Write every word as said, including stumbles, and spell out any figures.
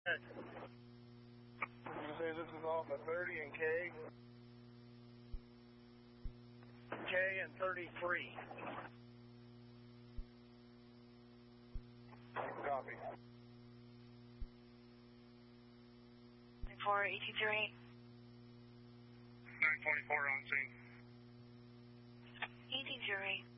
You say this is off at thirty and K? K and thirty-three. Copy. four eighteen zero eight. nine twenty-four on scene. eighteen zero eight.